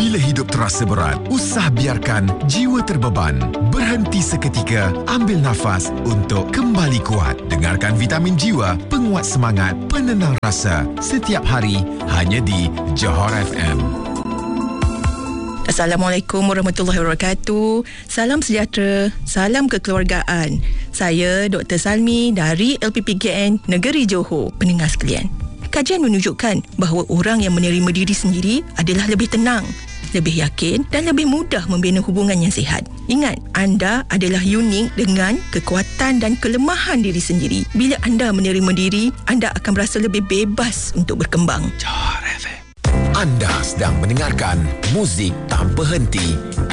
Bila hidup terasa berat, usah biarkan jiwa terbeban. Berhenti seketika, ambil nafas untuk kembali kuat. Dengarkan Vitamin Jiwa, penguat semangat, penenang rasa. Setiap hari, hanya di Johor FM. Assalamualaikum warahmatullahi wabarakatuh. Salam sejahtera, salam kekeluargaan. Saya Dr. Salmi dari LPPKN Negeri Johor. Pendengar sekalian, kajian menunjukkan bahawa orang yang menerima diri sendiri adalah lebih tenang, lebih yakin dan lebih mudah membina hubungan yang sihat. Ingat, anda adalah unik dengan kekuatan dan kelemahan diri sendiri. Bila anda menerima diri, anda akan berasa lebih bebas untuk berkembang. Johor FM. Anda sedang mendengarkan muzik tanpa henti